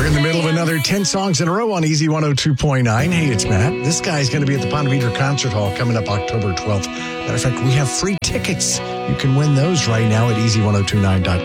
in the middle of another 10 songs in a row on Easy 102.9. Hey, it's Matt. This guy's going to be at the Ponte Vedra Concert Hall coming up October 12th. Matter of fact, we have free tickets. You can win those right now at easy1029.com.